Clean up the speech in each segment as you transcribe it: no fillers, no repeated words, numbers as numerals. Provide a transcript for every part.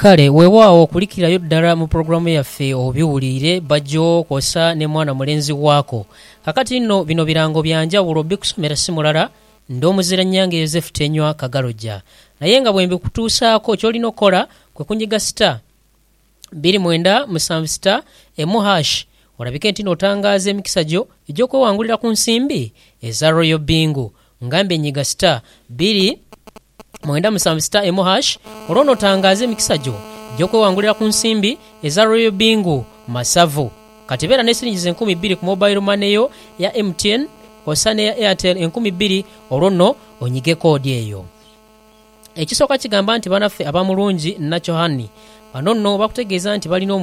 Kale weewaawo okulikirayo ddala mu programu yaffe obiwulire bajjo kosa ne mwana mulenzi waako. Kakati nno bino birango byanjawulo bikusomera si mulala nd'omuzira Nyange Joseph Tenywa Kagalojja. Naye nga bwe mbikutuusaako ky'olina okukola kwe kunyiga star 297 star emu#. Olabike nti n'otangaaza emikisa gyo egy'okwewangulira ku nsimbi eza Royal Bingu. Ngambe nyiga star 297 star emu#. Olwo n'otangaaza emikisa gyo egy'okwewangulira ku nsimbi eza Royal Bingu masavu. Kati beera ne siringi 20,000 ku mobile money yo ya MTN kosa ne ya Airtel 20,000. Olwo nno onyige koodi eyo. Ekisooka kigamba nti banaffe abamulungi Nachohani bano nno bakutegeeza nti balina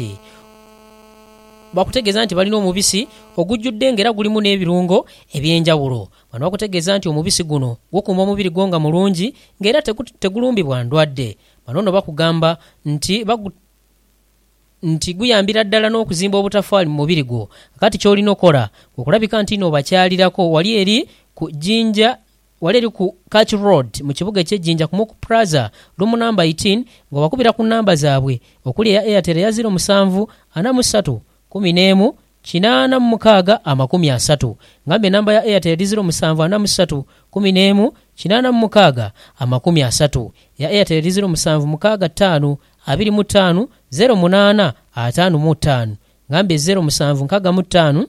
omubisi ogujjudde ng'era gulimu n'ebirungo eby'enjawulo. Bano bakutegeeza nti omubisi guno gukuuma omubiri gwo nga mulungi ng'era tegulumbibwa ndwadde. Bano nno bakugamba nti guyambira ddala n'okuzimba obutafaali mu mubiri gwo. Kakati ky'olina okola okulabika nti n'obakyalirako wali eri ku Catch Road mu kibuga eky'Ejjinja ku Muku Plaza room number 18 ng'obakubira ku namba zaabwe okuli eya Airtel ya 07 43 11 86 30. Ngambe namba ya Airtel 07 43 11 86 30. Ya Airtel 07 65 25 08 55. Ngambe 07 65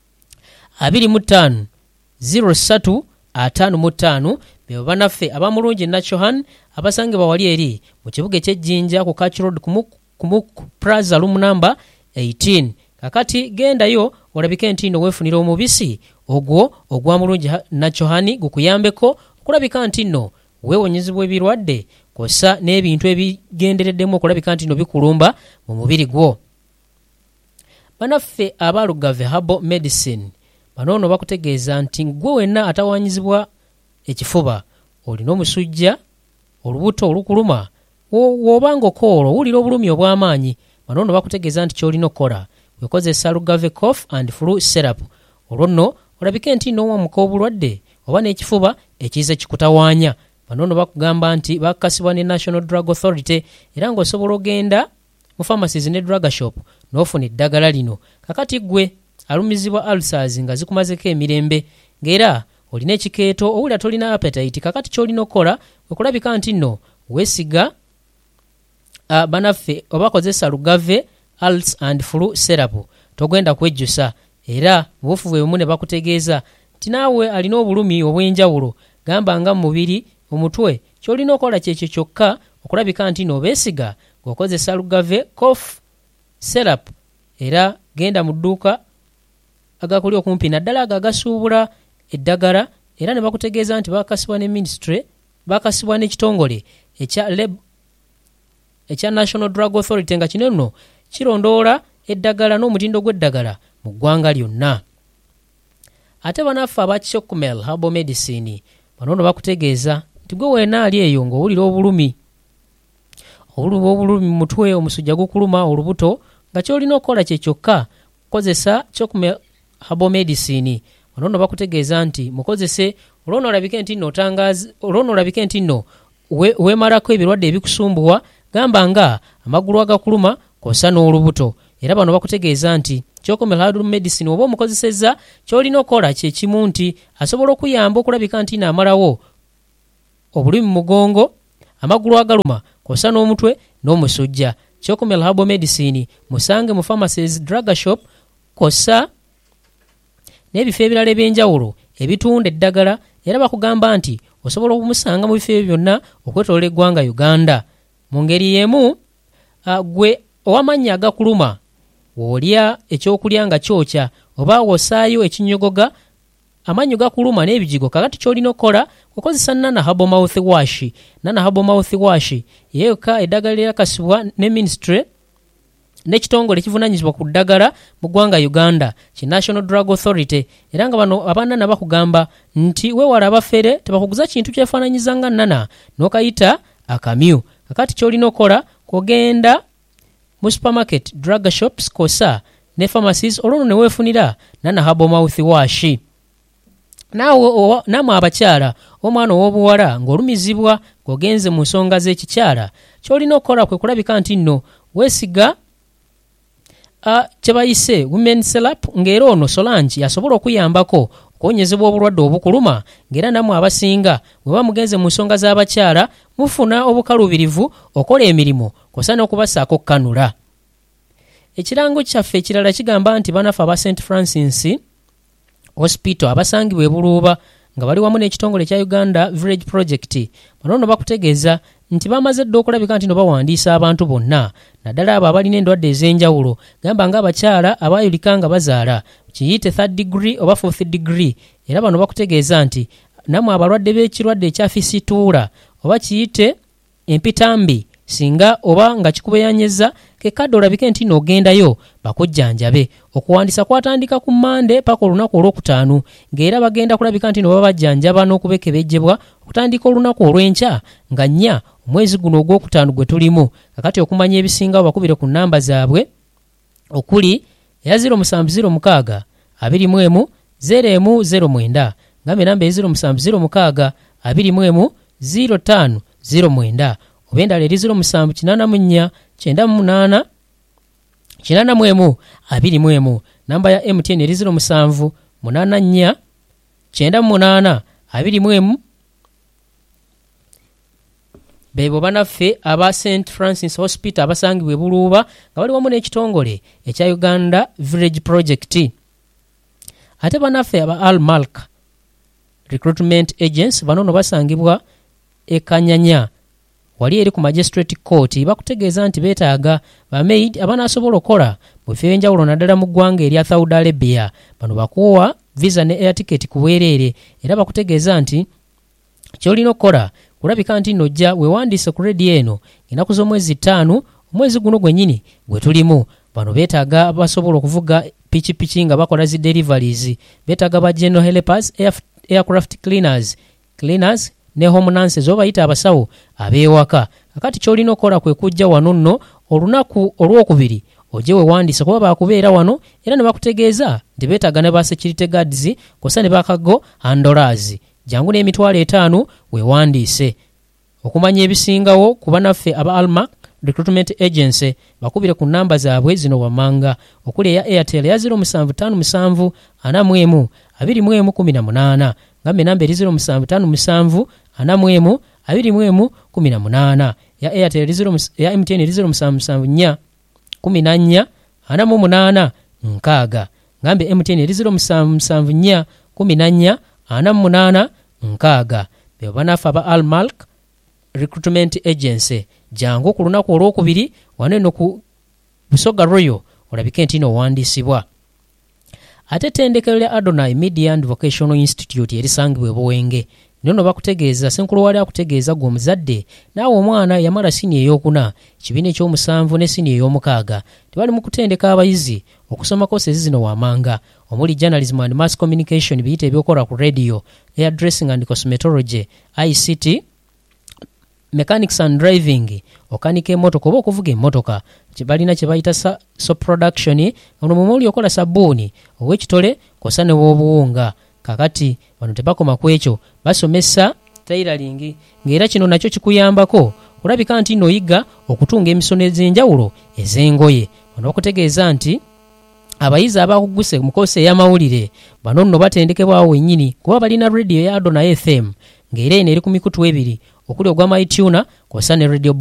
25 03 55. Bebo banaffe abamulungi Nachohan abasangibwa wali eri mu kibuga eky'Ejjinja ku Catch Road ku Muku Plaza room number 18. Kakati gendayo olabike nti nno weefunira omubisi ogwo ogwamulungi Nachohani gukuyambeko okulabika nti nno weewonyezebwa ebirwadde kosa n'ebintu ebigendereddemu okulabika nti nno bikulumba mu mubiri gwo. Banaffe abalugave Herbal Medicine bano nno bakutegeeza nti gwe wenna atawanyizibwa ekifuba, olina omusujja, olubuto olukuluma, w'obanga okoola owulira obulumi obw'amaanyi, bano nno bakutegeeza nti ky'olina okukola wekozesa Lugave Cough and Flu Syrup. Olwo nno olabike nti n'owamuka obulwadde oba n'ekifuba ekiza kikutawaanya. Bano nno bakugamba nti bakakasibwa ne National Drug Authority era ng'osobola ogenda mu pharmacies ne drug shop n'ofuna eddagala lino. Kakati gwe alumizibwa ulcers nga zikumazeko emirembe ng'era olina ekikeeto owulira tolina appetite, kakati ky'olina okukola okulabika nti nno weesiga banaffe obakozesa Lugave Ulcer and Flu Syrup. Togenda kwejjusa era bufu bwe bumu ne bakutegeeza nti naawe alina obulumi obw'enjawulo gamba nga mubiri omutwe, ky'olina okukola kyekyo kyokka okulabika nti nno obeesiga ng'okozesa Lugave Cough Syrup. Era genda mu dduuka agakuli okumpi naddala ago agasuubula eddagala era ne bakutegeeza nti bakasibwa ne ministry, bakasibwa n'ekitongole ekya National Drug Authority nga kino nno kirondoola eddagala n'omutindo gw'eddagala mu ggwanga lyonna. Ate banaffe aba Chocmel Herbal Medicine bano nno bakutegeeza nti gwe weena ali eyo ng'owulira obulumi mu mutwe, omusujja gukuluma, olubuto, nga ky'olina okukola kye kyokka kozesa Chocmel Herbal Medicine. Bano nno bakutegeeza nti mukozese olwo olabike nti nno weemalako ebirwadde ebikusumbuwa gamba nga amagulu agakuluma kosa n'olubuto. Era bano bakutegeeza nti Chocmel Herbal Medicine oba omukozesezza ky'olina okukola kye kimu nti asobola okuyamba okulabika nti naamalawo obulumi mu mugongo, amagulu agaluma kosa n'omutwe n'omusujja. Chocmel Herbal Medicine musange mu pharmacies, drug shop kosa n'ebifo ebirala eby'enjawulo ebitunda eddagala. Era bakugamba nti osobola okumusanga mu bifo ebyo byonna okwetoloola eggwanga Uganda. Mu ngeri y'emu gwe ow'amannya agakuluma w'olya ekyokulya nga kyokya oba wosaayo ekinyogoga amannyo gakuluma n'ebijigo, kakati ky'olina okukola kukozesa Nana Herbal Mouthwash. Nana Herbal Mouthwash yekka eddagala eryakasibwa ne ministry n'ekitongole ekivunaanyizibwa ku ddagala mu ggwanga Uganda ki National Drug Authority. Era nga bano abanana bakugamba nti weewala abafere tebakuguza kintu kyefaananyiza nga Nana n'okayita akamyu. Kakati ky'olina okukola kugenda mu supermarket, drug shops kosa ne pharmacies olwo ne weefunira Nana Herbal Mouthwash. namwe abakyala omwana ow'obuwala ng'olumizibwa ng'ogenze mu nsonga z'ekikyala ky'olina okukola kwe kulabika nti nno weesiga kye bayise women selap ng'era ono Solange yasobola okuyambako okuwonyezebwa obulwadde obukuluma ng'era namwe abasinga bwe bamugenze mu nsonga z'abakyala mufuna obukalubirivu okola emirimu kw'osa n'okubasaako kkanula. Ekirango kyaffe ekirala kigamba nti banafe aba St Francis Hospital abasangibwa e Buluuba nga bali wamu n'ekitongole kya Uganda Village Project bano no bakutegeeza nti bamaze dda okulabika nti no bawandiisa abantu bonna naddala abo abalina endwadde ez'enjawulo gamba ng'abakyala abayulika nga bazaala kiyite 3rd degree oba 4th degree era bano bakutegeeza nti namwe abalwadde b'ekirwadde ekyafisituula oba kiyite empitambi singa oba nga kikubeeyanyeza kekadde olabike nti n'ogendayo bakujjanjabe. Okuwandiisa kwatandika ku Mande paka olunaku olwokutaano ng'era bagenda kulabika nti no baba bajjanjaba n'okubekebejjebwa okutandika olunaku olw'enkya nga 4 omwezi guno ogwokutaano gwe tulimu. Kakati okumanya ebisingawo bakubire ku nnamba zaabwe okuli eya 0706 21 0109 ngambe namba 0706 21 0509 obendala eri 0784 98 91 21 namba ya MTN eri 07 84 98 21 bebo banaffe aba St Francis Hospital abasangibwa e Buluuba nga bali wamu n'ekitongole ekya Uganda Village Project. Ate banaffe aba Al Malk Recruitment Agents bano no basangibwa e Kanyanya wali eri ku Magistrate Court bakutegeeza nti beetaaga bamaid abanaasobola okukola mu bifo ebyenjawulo naddala mu ggwanga erya Saudi Arabia. Bano bakuwa visa ne air ticket ku bwereere era bakutegeeza nti ky'olina okukola kulabika nti nojja weewandiise ku rediyo eno ennaku z'omwezi 5 omwezi guno gwennyini gwe tulimu. Bano beetaaga basobola okuvuga pikipiki nga bakola zi deliveries, beetaaga ba general helpers, aircraft cleaners ne home nurses oba bayita abasawo abeewaka. Kakati ky'olina okukola kwe kujja wano nno olunaku olwokubiri ojje weewandiise kuba baakubeera wano era ne bakutegeeza nti beetaaga ne ba security guards kw'ossa ne bakago handlers. Jangu n'emitwalo 5 weewandiise. Okumanya ebisingawo ku banaffe aba Alma Recruitment Agency bakubire ku nnamba zaabwe zino wammanga okuli eya Airtel ya 0757 41 2118 ngambe namba eri 0757 41 2118 ya Airtel ya MTN eri 0774 14 48 nkaaga ngambe MTN eri 0774 14 48 nkaaga. Bebo banafa aba Al Malk Recruitment Agency jangu ku lunaku olwokubiri wano eno ku Busoga Royal olabike nti n'owandiisibwa. Ate ettendekero lya Adonai Media and Vocational Institute erisangibwa e Buwenge nino bakutegeeza senkulu wali akutegeeza gwe omuzadde naawe omwana yamala sini ey'okuna kibiina eky'omusanvu ne sini ey'omukaaga tebali mu kutendeka abayizi okusoma kosezi zino wammanga omuli journalism and mass communication biyita ebyokola ku radio, hairdressing and cosmetology, ICT, mechanics and driving, okanika emmotoka oba okuvuga emmotoka balina kye bayita so production ono mumuli okola sabbuuni ow'ekitole kw'ossa ne w'obuwunga. Kakati bano tebakoma ku ekyo basomesa tailoring ng'era kino nakyo kikuyambako olabika nti noyiga okutunga emisono ez'enjawulo ez'engoye. Bano bakutegeeza nti abayizi abakuguse mu koosi ey'amawulire bano nno batendekebwawo wennyini kuba balina radio ya Adonai FM ng'era eno eri ku mikutu 2 okuli ogwa MyTuner kw'ossa ne radio